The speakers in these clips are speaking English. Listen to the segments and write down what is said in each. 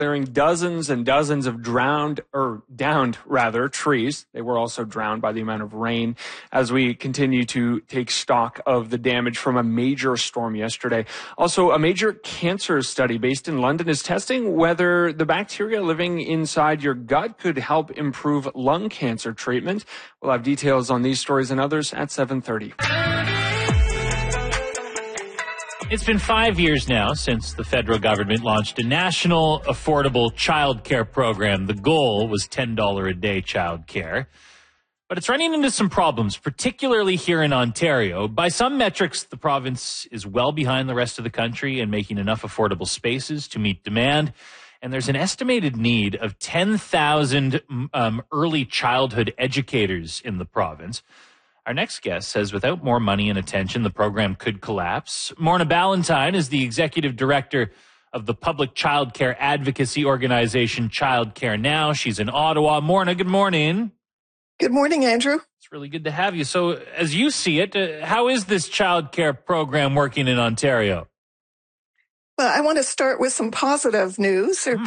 clearing dozens and dozens of downed trees. They were also drowned by the amount of rain as we continue to take stock of the damage from a major storm yesterday. Also, a major cancer study based in London is testing whether the bacteria living inside your gut could help improve lung cancer treatment. We'll have details on these stories and others at 7:30. It's been 5 years now since the federal government launched a national affordable childcare program. The goal was $10 a day childcare. But it's running into some problems, particularly here in Ontario. By some metrics, the province is well behind the rest of the country in making enough affordable spaces to meet demand. And there's an estimated need of 10,000 early childhood educators in the province. Our next guest says without more money and attention, the program could collapse. Morna Ballantyne is the executive director of the public childcare advocacy organization Childcare Now. She's in Ottawa. Morna, good morning. Good morning, Andrew. It's really good to have you. So as you see it, how is this childcare program working in Ontario? Well, I want to start with some positive news or,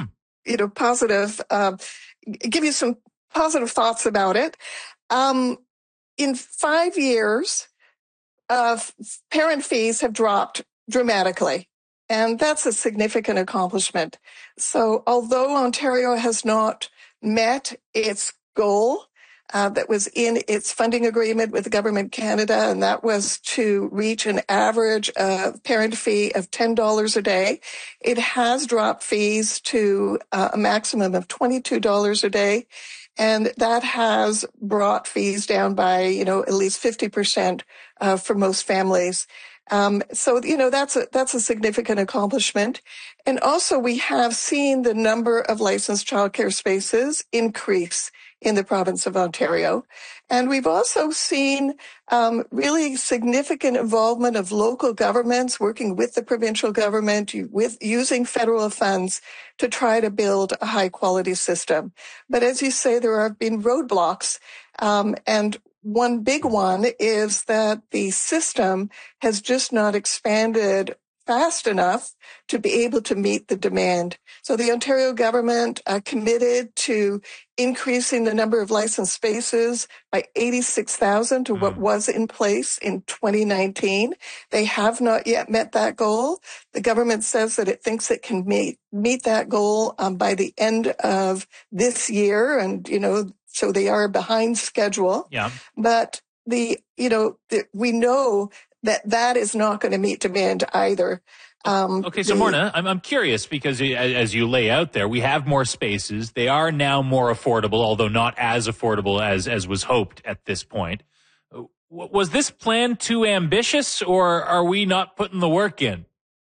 give you some positive thoughts about it. In 5 years, parent fees have dropped dramatically, and that's a significant accomplishment. So although Ontario has not met its goal that was in its funding agreement with Government Canada, and that was to reach an average parent fee of $10 a day, it has dropped fees to a maximum of $22 a day. And that has brought fees down by, at least 50% for most families. So that's a significant accomplishment. And also we have seen the number of licensed childcare spaces increase in the province of Ontario. And we've also seen really significant involvement of local governments working with the provincial government, with using federal funds to try to build a high quality system. But as you say, there have been roadblocks. And one big one is that the system has just not expanded fast enough to be able to meet the demand. So the Ontario government committed to increasing the number of licensed spaces by 86,000 to what was in place in 2019. They have not yet met that goal. The government says that it thinks it can meet that goal by the end of this year. And, so they are behind schedule. Yeah. But we know that is not going to meet demand either. Okay, so Morna, I'm curious because as you lay out there, we have more spaces. They are now more affordable, although not as affordable as was hoped at this point. Was this plan too ambitious, or are we not putting the work in?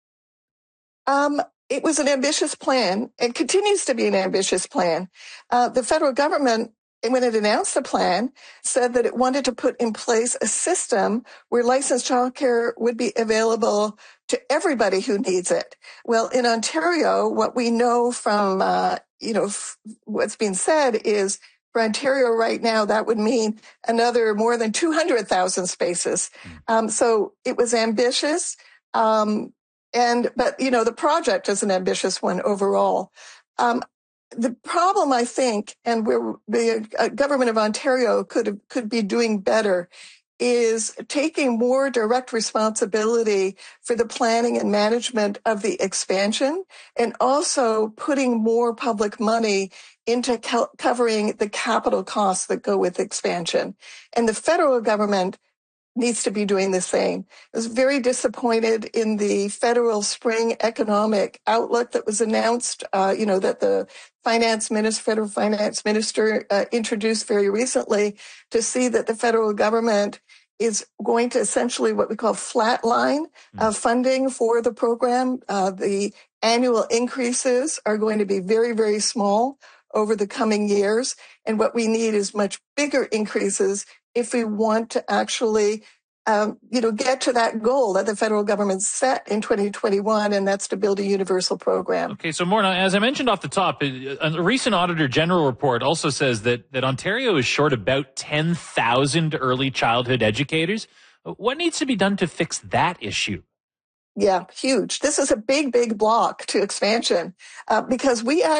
It was an ambitious plan. It continues to be an ambitious plan. The federal government, when it announced the plan, said that it wanted to put in place a system where licensed childcare would be available to everybody who needs it. Well, in Ontario, what we know from, what's being said is for Ontario right now, that would mean another more than 200,000 spaces. So it was ambitious. But the project is an ambitious one overall. The problem, I think, and where the government of Ontario could be doing better, is taking more direct responsibility for the planning and management of the expansion, and also putting more public money into covering the capital costs that go with expansion. And the federal government needs to be doing the same. I was very disappointed in the federal spring economic outlook that was announced, that the federal finance minister introduced very recently, to see that the federal government is going to essentially what we call flatline funding for the program. The annual increases are going to be very, very small over the coming years. And what we need is much bigger increases if we want to actually, get to that goal that the federal government set in 2021, and that's to build a universal program. Okay, so Morna, as I mentioned off the top, a recent Auditor General report also says that Ontario is short about 10,000 early childhood educators. What needs to be done to fix that issue? Yeah, huge. This is a big block to expansion because we